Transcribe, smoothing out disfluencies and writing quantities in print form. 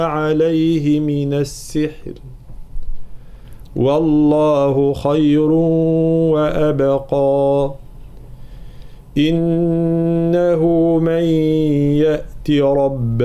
عليه من السحر والله خير وأبقى إنه من يأت ربه